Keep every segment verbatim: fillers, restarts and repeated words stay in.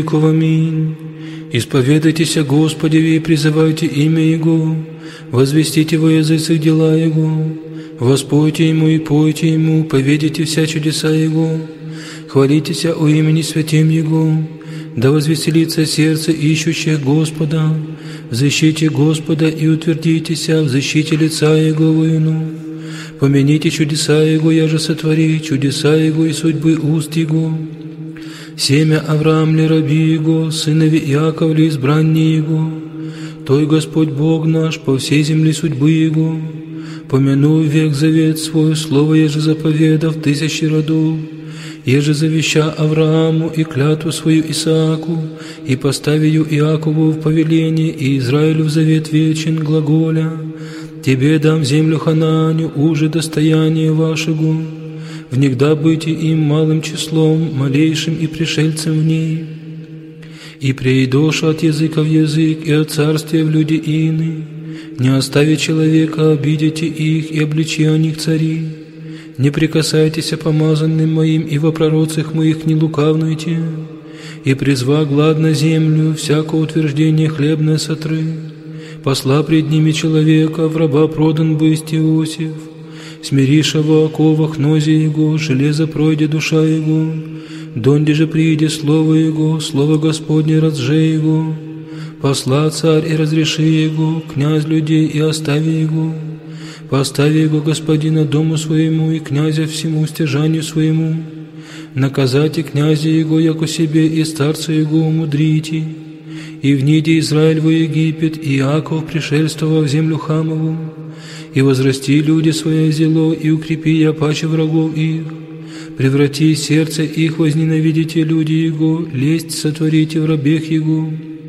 Аминь. Исповедайтесь о Господе и призывайте имя Его, возвестите во языцах дела Его, воспойте Ему и пойте Ему, поведите вся чудеса Его, хвалитесь о имени святем Его, да возвеселится сердце ищущих Господа, взыщите Господа и утвердитесь в защите лица Его воину. Помяните чудеса Его, я же сотвори, чудеса Его и судьбы уст Его. Семя Авраам ли раби Его, сынови Иаков ли избранние Его, Той Господь Бог наш по всей земле судьбы Его. Помяну век завет свой, слово еже заповедав тысячи родов, еже завеща Аврааму и клятву свою Исааку, и поставию Иакову в повеление, и Израилю в завет вечен, глаголя: Тебе дам землю Ханааню, уже достояние вашего, внегда быти им малым числом, малейшим и пришельцем в ней. И преидоша от языка в язык, и от царствия в люди ины, не остави человека, обидите их, и обличи о них цари. Не прикасайтесь о помазанным моим, и во пророцах моих не лукавнуйте, и призва глад на землю, всякое утверждение хлебное сотры. Посла пред ними человека, в раба продан бысть Иосиф, смириша во оковах нози его, железо пройде душа его, донде же прииде слово его, слово Господне разже его. Посла царь и разреши его, князь людей и остави его. Постави его господина дому своему и князя всему стяжанию своему. Наказайте князя его, яко себе, и старца его умудрите. И вниде Израиль во Египет, и Иаков пришельствовал в землю Хамову. И возрасти люди свое зело, и укрепи я паче врагов их. Преврати сердце их, возненавидите люди его, лесть сотворите в рабех его.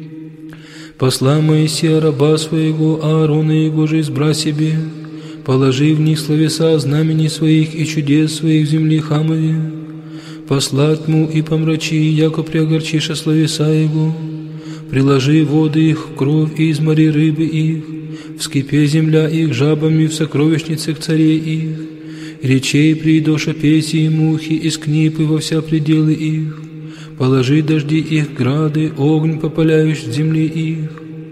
Посла Моисея раба своего, Аарона его же избра себе, положи в них словеса знамений своих и чудес своих в земле Хамове. Посла тьму и помрачи, яко приогорчиша словеса его. Приложи воды их в кровь и измори рыбы их, вскипе земля их жабами в сокровищницах царей их, речей приидоша песи и мухи, из книпы во вся пределы их, положи дожди их грады, огонь попаляешь в земле их,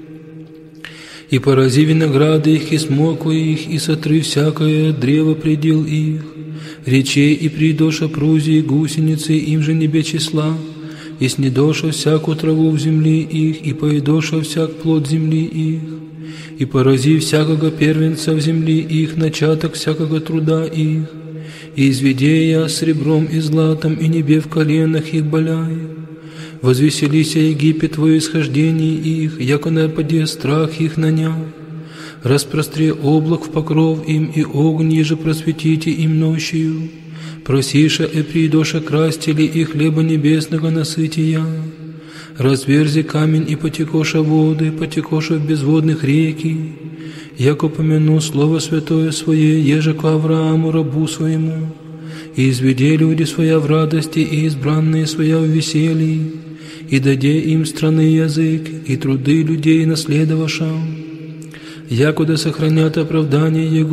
и порази винограды их, и смоквы их, и сотры всякое древо предел их, речей и приидоша прузи и гусеницы, им же небе числа, и снедоша всякую траву в земле их, и поедоша всяк плод земли их, и порази всякого первенца в земле их, начаток всякого труда их, и изведи я сребром и златом, и небе в коленах их боляй. Возвеселися Египет во исхождении их, яко нападе страх их наня. Распростре облак в покров им, и огонь еже просветите им ночью. Просиша и придоша крастили и хлеба небесного насытия. Разверзи камень и потекоша воды, потекоша в безводных реки. Яко помяну слово святое свое, еже к Аврааму рабу своему. И изведи люди своя в радости, и избранные своя в веселье, и даде им страны язык, и труды людей наследовавшим, якуда сохранят оправдание его.